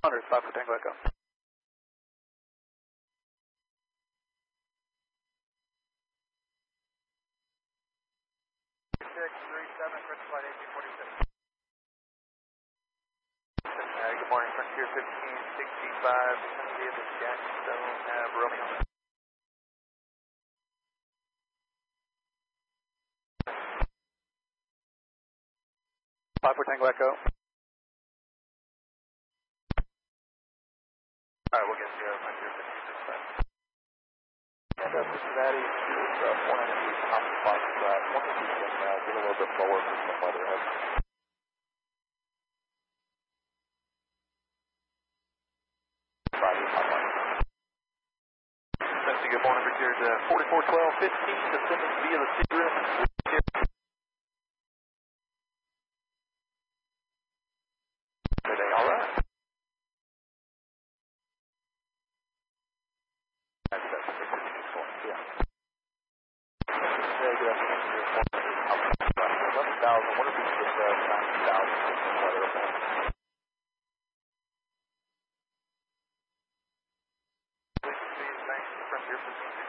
100, 5 for Tango Echo. 637, French Flight 1846. Good morning, Frontier 1565, Vicinity of the Jackstone Ave, Romeo. 5 for Tango Echo. Alright, we'll get you Frontier 1565. And Cincinnati, it's 498 on the clock. One of these can get a little bit lower for some weather ahead. Good morning, Richard. 4412, 15, descending via the Seagram. Everything all right? That's the point, yeah. Hey, good afternoon. 11,000, what if we just 9,000 for some weather event? Thanks, Frontier 15.